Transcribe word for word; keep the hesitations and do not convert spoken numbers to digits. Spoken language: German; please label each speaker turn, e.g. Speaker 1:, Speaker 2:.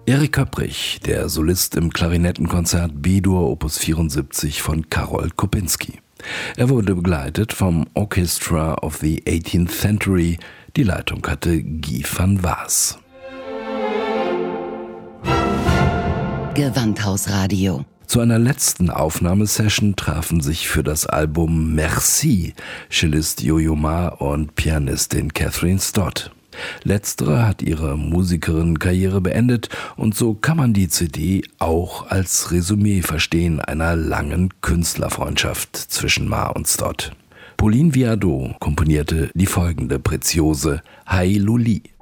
Speaker 1: Erik Köpprich, der Solist im Klarinettenkonzert B-Dur Opus vierundsiebzig von Karol Kopinski. Er wurde begleitet vom Orchestra of the eighteenth Century. Die Leitung hatte Guy van Waas.
Speaker 2: Gewandhausradio.
Speaker 1: Zu einer letzten Aufnahmesession trafen sich für das Album Merci Cellist Yo-Yo Ma und Pianistin Catherine Stott. Letztere hat ihre Musikerin-Karriere beendet und so kann man die C D auch als Resümee verstehen einer langen Künstlerfreundschaft zwischen Ma und Stott. Pauline Viardot komponierte die folgende Preziose Hi Luli.